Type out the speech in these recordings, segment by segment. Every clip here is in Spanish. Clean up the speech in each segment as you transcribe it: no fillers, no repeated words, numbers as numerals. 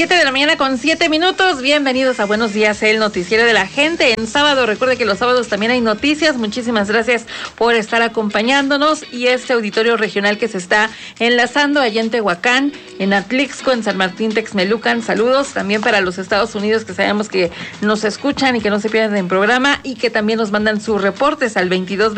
7:07 a.m. Bienvenidos a Buenos Días, el noticiero de la gente. En sábado, recuerde que los sábados también hay noticias. Muchísimas gracias por estar acompañándonos. Y este auditorio regional que se está enlazando allá en Tehuacán, en Atlixco, en San Martín Texmelucan. Saludos también para los Estados Unidos, que sabemos que nos escuchan y que no se pierden en programa, y que también nos mandan sus reportes al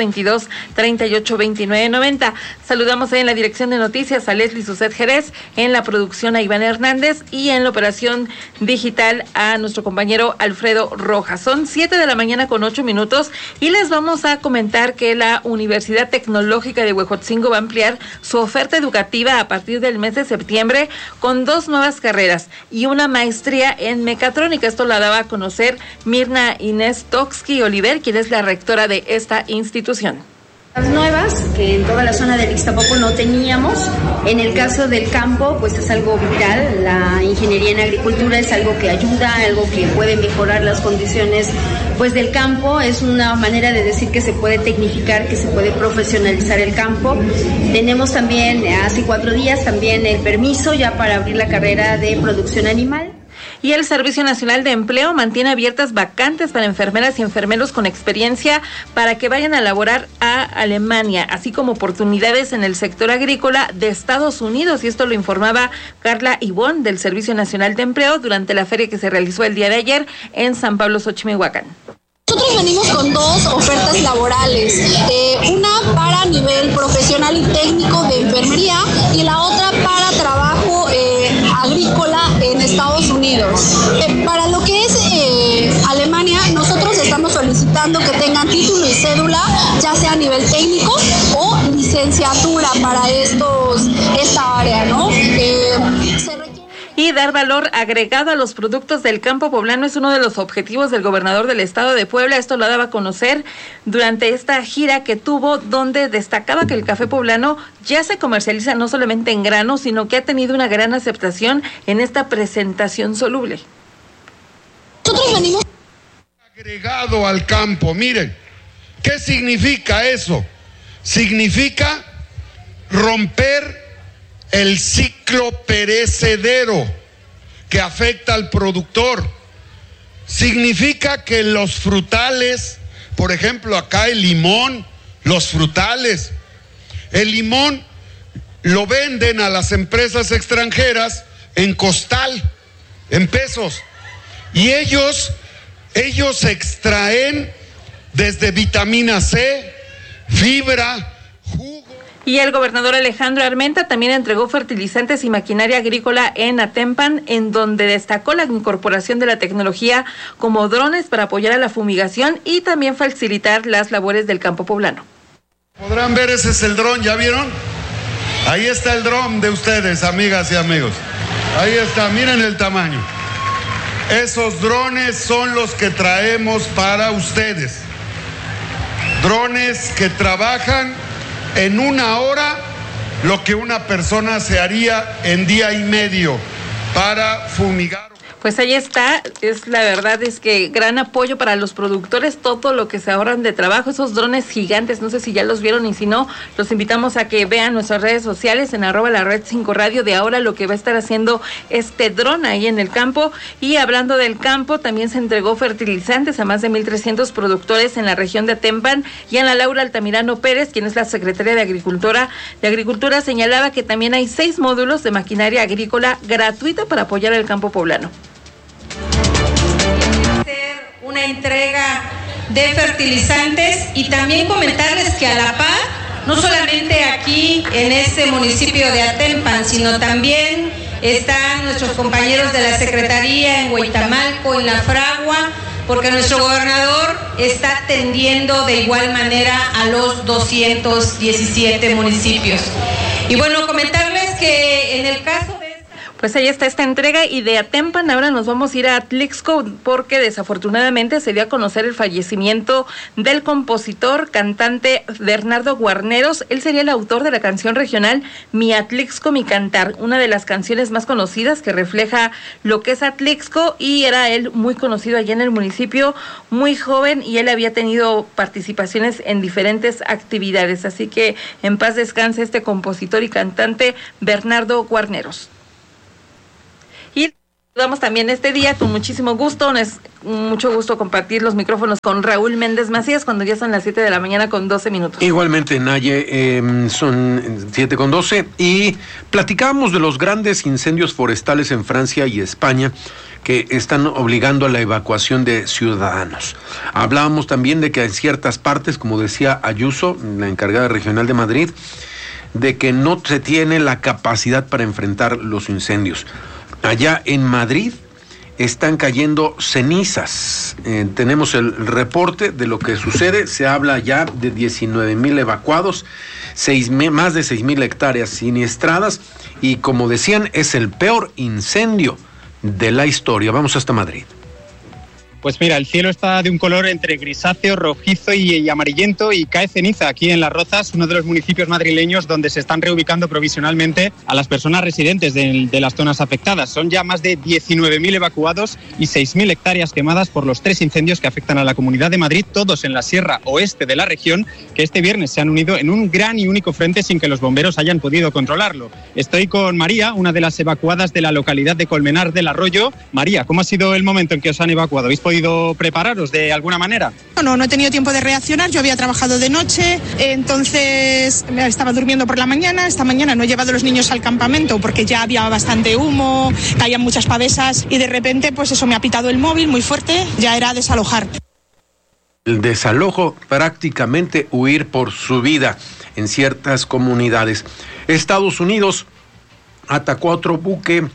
2222-382990. Saludamos en la dirección de noticias a Leslie Suset Jerez, en la producción a Iván Hernández y en la operación digital a nuestro compañero Alfredo Rojas. Son 7:08 y les vamos a comentar que la Universidad Tecnológica de Huejotzingo va a ampliar su oferta educativa a partir del mes de septiembre con 2 nuevas carreras y una maestría en mecatrónica. Esto la daba a conocer Mirna Inés Toksky Oliver, quien es la rectora de esta institución. Las nuevas, que en toda la zona del Ixtapopo no teníamos. En el caso del campo, pues es algo vital. La ingeniería en agricultura es algo que ayuda, algo que puede mejorar las condiciones pues del campo. Es una manera de decir que se puede tecnificar, que se puede profesionalizar el campo. Tenemos también, hace 4 días, también el permiso ya para abrir la carrera de producción animal. Y el Servicio Nacional de Empleo mantiene abiertas vacantes para enfermeras y enfermeros con experiencia para que vayan a laborar a Alemania, así como oportunidades en el sector agrícola de Estados Unidos. Y esto lo informaba Carla Ivón del Servicio Nacional de Empleo durante la feria que se realizó el día de ayer en San Pablo, Xochimilhuacán. Nosotros venimos con 2 ofertas laborales, una para nivel profesional y técnico de enfermería y la otra para trabajo agrícola en Estados Unidos. Para lo que es Alemania, nosotros estamos solicitando que tengan título y cédula, ya sea a nivel técnico o licenciatura para esta área, ¿no? Y dar valor agregado a los productos del campo poblano es uno de los objetivos del gobernador del estado de Puebla. Esto lo daba a conocer durante esta gira que tuvo, donde destacaba que el café poblano ya se comercializa no solamente en grano, sino que ha tenido una gran aceptación en esta presentación soluble. Nosotros venimos agregado al campo. Miren, ¿qué significa eso? Significa romper el ciclo perecedero que afecta al productor. Significa que los frutales, por ejemplo, acá el limón, los frutales, el limón lo venden a las empresas extranjeras en costal, en pesos, y ellos extraen desde vitamina C, fibra, jugo. Y el gobernador Alejandro Armenta también entregó fertilizantes y maquinaria agrícola en Atempan, en donde destacó la incorporación de la tecnología como drones para apoyar a la fumigación y también facilitar las labores del campo poblano. Podrán ver, ese es el dron, ¿ya vieron? Ahí está el dron de ustedes, amigas y amigos. Ahí está, miren el tamaño. Esos drones son los que traemos para ustedes. Drones que trabajan en 1 hora lo que una persona se haría en día y medio para fumigar. Pues ahí está, la verdad es que gran apoyo para los productores, todo lo que se ahorran de trabajo, esos drones gigantes, no sé si ya los vieron, y si no, los invitamos a que vean nuestras redes sociales en @lared5radio de ahora lo que va a estar haciendo este dron ahí en el campo. Y hablando del campo, también se entregó fertilizantes a más de 1,300 productores en la región de Atempan, y Ana Laura Altamirano Pérez, quien es la secretaria de Agricultura, señalaba que también hay 6 módulos de maquinaria agrícola gratuita para apoyar al campo poblano. Una entrega de fertilizantes, y también comentarles que a la par, no solamente aquí en este municipio de Atempan, sino también están nuestros compañeros de la Secretaría en Huitamalco, en La Fragua, porque nuestro gobernador está atendiendo de igual manera a los 217 municipios. Y bueno, comentarles que en el caso de Pues ahí está esta entrega, y de Atempan ahora nos vamos a ir a Atlixco, porque desafortunadamente se dio a conocer el fallecimiento del compositor, cantante Bernardo Guarneros. Él sería el autor de la canción regional Mi Atlixco, mi cantar, una de las canciones más conocidas que refleja lo que es Atlixco, y era él muy conocido allá en el municipio, muy joven, y él había tenido participaciones en diferentes actividades. Así que en paz descanse este compositor y cantante Bernardo Guarneros. Damos también este día con muchísimo gusto, es mucho gusto compartir los micrófonos con Raúl Méndez Macías cuando ya son las 7 de la mañana con 12 minutos. Igualmente, Naye, son 7:12 y platicábamos de los grandes incendios forestales en Francia y España que están obligando a la evacuación de ciudadanos. Hablábamos también de que en ciertas partes, como decía Ayuso, la encargada regional de Madrid, de que no se tiene la capacidad para enfrentar los incendios. Allá en Madrid están cayendo cenizas. Tenemos el reporte de lo que sucede. Se habla ya de 19,000 evacuados, más de 6,000 hectáreas siniestradas y, como decían, es el peor incendio de la historia. Vamos hasta Madrid. Pues mira, el cielo está de un color entre grisáceo, rojizo y amarillento y cae ceniza aquí en Las Rozas, uno de los municipios madrileños donde se están reubicando provisionalmente a las personas residentes de las zonas afectadas. Son ya más de 19,000 evacuados y 6,000 hectáreas quemadas por los 3 incendios que afectan a la Comunidad de Madrid, todos en la sierra oeste de la región, que este viernes se han unido en un gran y único frente sin que los bomberos hayan podido controlarlo. Estoy con María, una de las evacuadas de la localidad de Colmenar del Arroyo. María, ¿cómo ha sido el momento en que os han evacuado? ¿Habéis podido prepararos de alguna manera? No he tenido tiempo de reaccionar. Yo había trabajado de noche, entonces estaba durmiendo por la mañana. Esta mañana no he llevado a los niños al campamento porque ya había bastante humo, caían muchas pavesas y de repente pues eso, me ha pitado el móvil muy fuerte, ya era desalojar. El desalojo, prácticamente huir por su vida en ciertas comunidades. Estados Unidos atacó a otro buque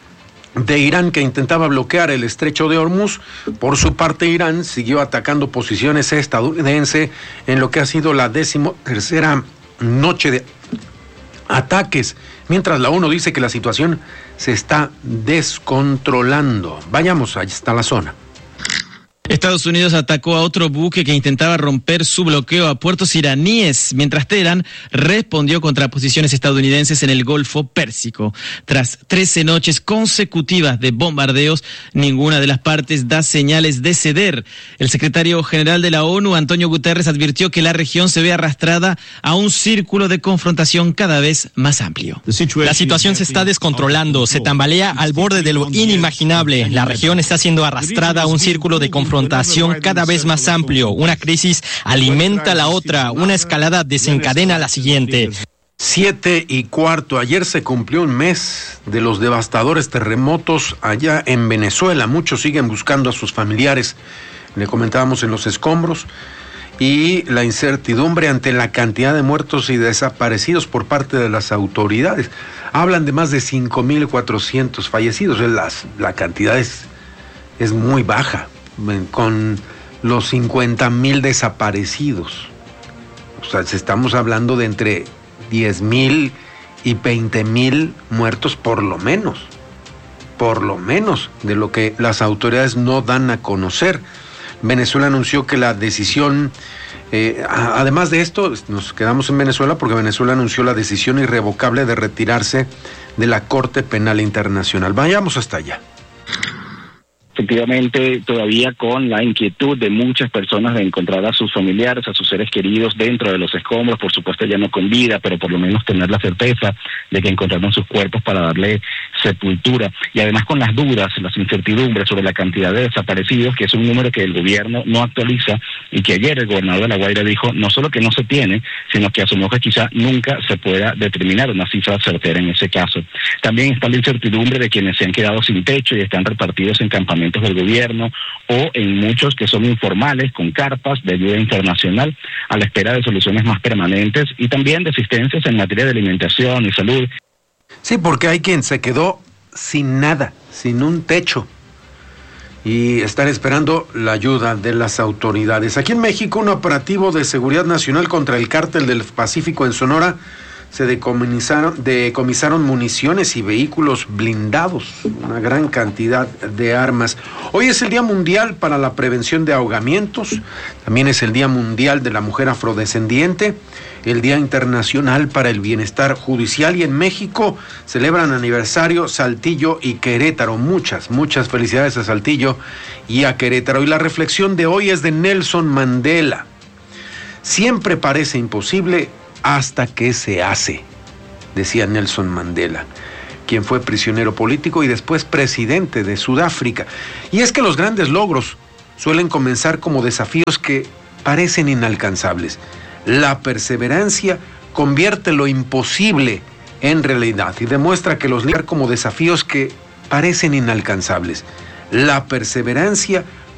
de Irán que intentaba bloquear el estrecho de Hormuz. Por su parte, Irán siguió atacando posiciones estadounidenses en lo que ha sido la 13ª noche de ataques, mientras la ONU dice que la situación se está descontrolando. Vayamos hasta la zona. Estados Unidos atacó a otro buque que intentaba romper su bloqueo a puertos iraníes, mientras Teherán respondió contra posiciones estadounidenses en el Golfo Pérsico. Tras 13 noches consecutivas de bombardeos, ninguna de las partes da señales de ceder. El secretario general de la ONU, Antonio Guterres, advirtió que la región se ve arrastrada a un círculo de confrontación cada vez más amplio. La situación se está descontrolando, se tambalea al borde de lo inimaginable. La región está siendo arrastrada a un círculo de confrontación cada vez más amplio. Una crisis alimenta la otra, una escalada desencadena la siguiente. 7:15. Ayer se cumplió un mes de los devastadores terremotos allá en Venezuela. Muchos siguen buscando a sus familiares. Le comentábamos en los escombros. Y la incertidumbre ante la cantidad de muertos y desaparecidos por parte de las autoridades. Hablan de más de 5,400 fallecidos. La cantidad es muy baja, con los 50,000 desaparecidos. O sea, estamos hablando de entre 10,000 y 20,000 muertos por lo menos, de lo que las autoridades no dan a conocer. Venezuela anunció que la decisión, además de esto, nos quedamos en Venezuela porque Venezuela anunció la decisión irrevocable de retirarse de la Corte Penal Internacional. Vayamos hasta allá. Efectivamente, todavía con la inquietud de muchas personas de encontrar a sus familiares, a sus seres queridos dentro de los escombros, por supuesto ya no con vida, pero por lo menos tener la certeza de que encontraron sus cuerpos para darle sepultura. Y además con las dudas, las incertidumbres sobre la cantidad de desaparecidos, que es un número que el gobierno no actualiza y que ayer el gobernador de La Guaira dijo no solo que no se tiene, sino que asumió que quizá nunca se pueda determinar una cifra certera en ese caso. También está la incertidumbre de quienes se han quedado sin techo y están repartidos en campamentos del gobierno o en muchos que son informales con carpas de ayuda internacional a la espera de soluciones más permanentes y también de asistencias en materia de alimentación y salud. Sí, porque hay quien se quedó sin nada, sin un techo y están esperando la ayuda de las autoridades. Aquí en México, un operativo de seguridad nacional contra el Cártel del Pacífico en Sonora se decomisaron municiones y vehículos blindados, una gran cantidad de armas. Hoy es el Día Mundial para la Prevención de Ahogamientos, también es el Día Mundial de la Mujer Afrodescendiente, el Día Internacional para el Bienestar Judicial, y en México celebran aniversario Saltillo y Querétaro. Muchas felicidades a Saltillo y a Querétaro. Y la reflexión de hoy es de Nelson Mandela. Siempre parece imposible hasta que se hace, decía Nelson Mandela. quien fue prisionero político y después presidente de Sudáfrica. Y es que los grandes logros suelen comenzar como desafíos que parecen inalcanzables. La perseverancia convierte lo imposible en realidad y demuestra que los líderes como desafíos que parecen inalcanzables. La perseverancia